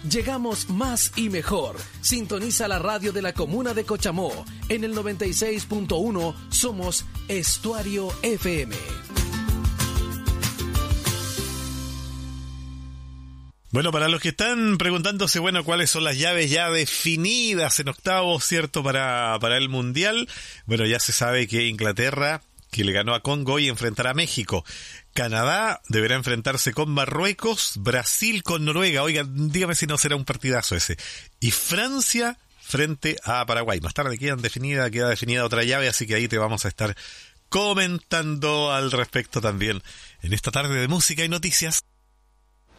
Llegamos más y mejor. Sintoniza la radio de la comuna de Cochamó. En el 96.1 somos Estuario FM. Bueno, para los que están preguntándose, cuáles son las llaves ya definidas en octavos, ¿cierto? Para el Mundial. Bueno, ya se sabe que Inglaterra, que le ganó a Congo, y enfrentará a México. Canadá deberá enfrentarse con Marruecos, Brasil con Noruega. Oiga, dígame si no será un partidazo ese. Y Francia frente a Paraguay. Más tarde queda definida otra llave, así que ahí te vamos a estar comentando al respecto también en esta tarde de música y noticias.